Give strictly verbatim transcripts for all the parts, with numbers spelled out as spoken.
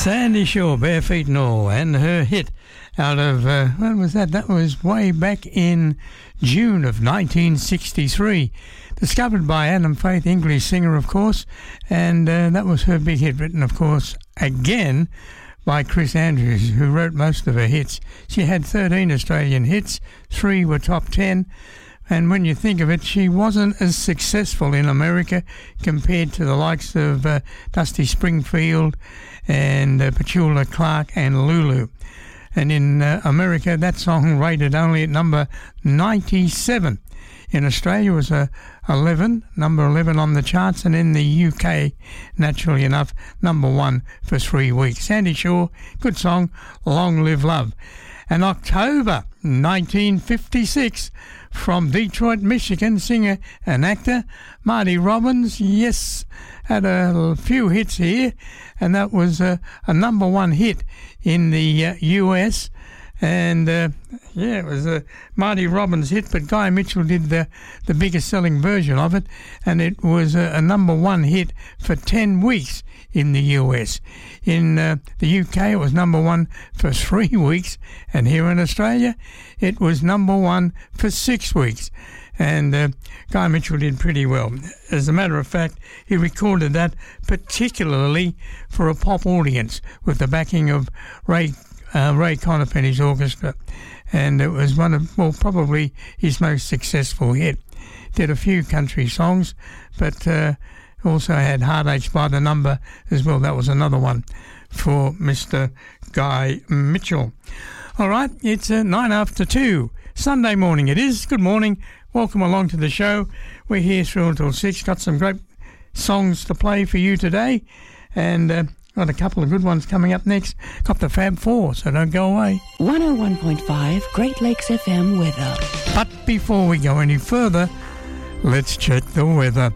Sandy Shaw, Bare Feet and All, and her hit out of, uh, when was that? That was way back in June of nineteen sixty-three. Discovered by Adam Faith, English singer, of course, and uh, that was her big hit, written, of course, again by Chris Andrews, who wrote most of her hits. She had thirteen Australian hits, three were top ten, and when you think of it, she wasn't as successful in America compared to the likes of uh, Dusty Springfield and uh, Petula Clark and Lulu. And in uh, America, that song rated only at number ninety-seven. In Australia, it was a eleven, number eleven on the charts, and in the U K, naturally enough, number one for three weeks. Sandy Shaw, good song, Long Live Love. And October nineteen fifty-six, from Detroit, Michigan, singer and actor Marty Robbins, yes, had a few hits here, and that was a, a number one hit in the uh, U S, and uh, yeah, it was a Marty Robbins hit, but Guy Mitchell did the, the biggest selling version of it, and it was a, a number one hit for ten weeks in the U S. In uh, the U K, it was number one for three weeks, and here in Australia, it was number one for six weeks. And uh, Guy Mitchell did pretty well. As a matter of fact, he recorded that particularly for a pop audience with the backing of Ray uh, Ray Conniff orchestra, and it was one of, well, probably his most successful hit. Did a few country songs, but uh, also had Heartaches by the Number as well. That was another one for Mister Guy Mitchell. All right, it's uh, nine after two. Sunday morning it is. Good morning. Welcome along to the show. We're here through until six. Got some great songs to play for you today, and uh, got a couple of good ones coming up next. Got the Fab Four, so don't go away. one oh one point five Great Lakes F M weather. But before we go any further, let's check the weather.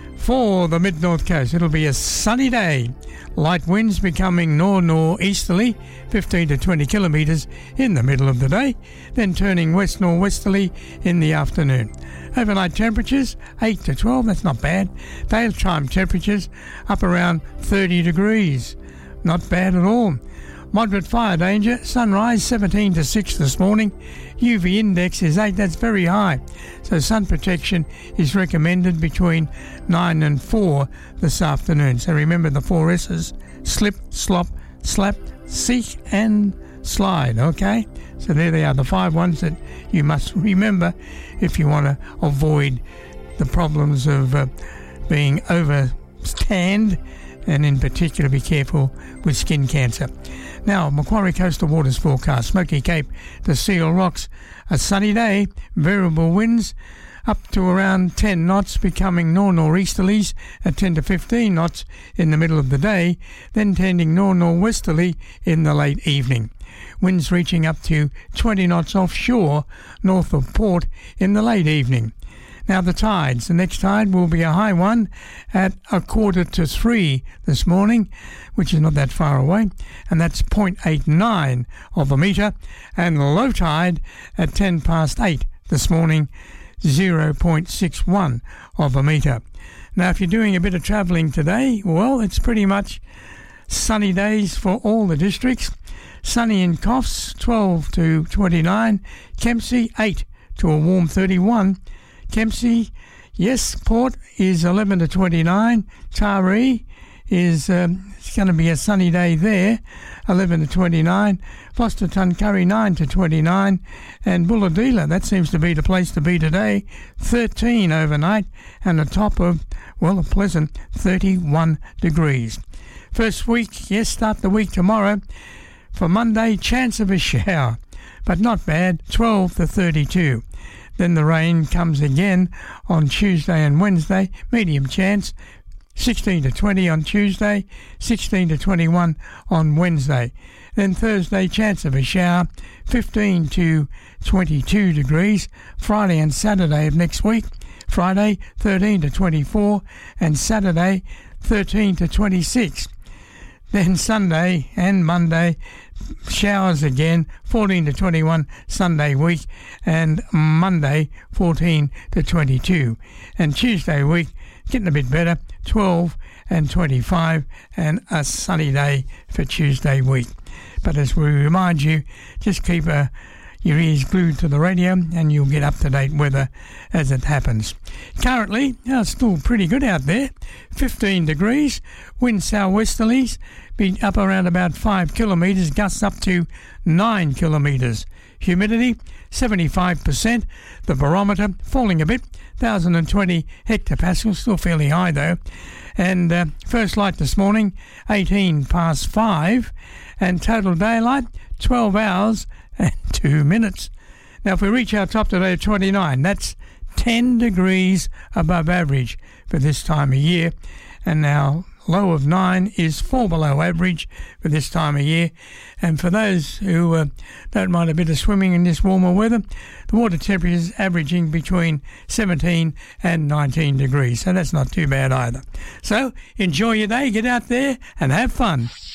For the mid-north coast, it'll be a sunny day. Light winds becoming nor-northeasterly, fifteen to twenty kilometres in the middle of the day, then turning west-northwesterly in the afternoon. Overnight temperatures, eight to twelve, that's not bad. Daytime temperatures up around thirty degrees. Not bad at all. Moderate fire danger, sunrise seventeen to six this morning. U V index is eight, that's very high. So sun protection is recommended between nine and four this afternoon. So remember the four S's: slip, slop, slap, seek and slide, okay? So there they are, the five ones that you must remember if you want to avoid the problems of uh, being over-tanned, and in particular be careful with skin cancer. Now, Macquarie Coastal Waters forecast. Smoky Cape to Seal Rocks. A sunny day, variable winds up to around ten knots, becoming nor-nor'easterlies at ten to fifteen knots in the middle of the day, then tending nor-nor'westerly in the late evening. Winds reaching up to twenty knots offshore, north of port in the late evening. Now the tides. The next tide will be a high one at a quarter to three this morning, which is not that far away, and that's zero point eight nine of a metre, and low tide at ten past eight this morning, zero point six one of a metre. Now if you're doing a bit of travelling today, well, it's pretty much sunny days for all the districts. Sunny in Coffs, twelve to twenty-nine, Kempsey, eight to a warm thirty-one, Kempsey, yes, Port is eleven to twenty-nine. Taree is um, it's going to be a sunny day there, eleven to twenty-nine. Foster Tuncurry, nine to twenty-nine. And Bulladila, that seems to be the place to be today, thirteen overnight, and a top of, well, a pleasant thirty-one degrees. First week, yes, start the week tomorrow. For Monday, chance of a shower, but not bad, twelve to thirty-two. Then the rain comes again on Tuesday and Wednesday, medium chance, sixteen to twenty on Tuesday, sixteen to twenty-one on Wednesday. Then Thursday, chance of a shower, fifteen to twenty-two degrees. Friday and Saturday of next week, Friday, thirteen to twenty-four, and Saturday, thirteen to twenty-six. Then Sunday and Monday, showers again, fourteen to twenty-one Sunday week, and Monday fourteen to twenty-two. And Tuesday week, getting a bit better, twelve and twenty-five, and a sunny day for Tuesday week. But as we remind you, just keep a your ears glued to the radio and you'll get up-to-date weather as it happens. Currently, oh, it's still pretty good out there. fifteen degrees, wind southwesterlies, be up around about five kilometres, gusts up to nine kilometres. Humidity, seventy-five percent. The barometer, falling a bit, one thousand twenty hectopascals, still fairly high though. And uh, first light this morning, eighteen past five. And total daylight, twelve hours and two minutes. Now, if we reach our top today of twenty-nine, that's ten degrees above average for this time of year. And our low of nine is four below average for this time of year. And for those who uh, don't mind a bit of swimming in this warmer weather, the water temperature is averaging between seventeen and nineteen degrees. So that's not too bad either. So enjoy your day, get out there and have fun.